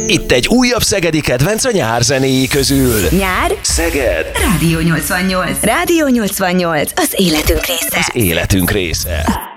Itt egy újabb szegedi kedvenc a nyár zenéi közül. Nyár, Szeged, Rádió 88. Rádió 88, az életünk része. az életünk része.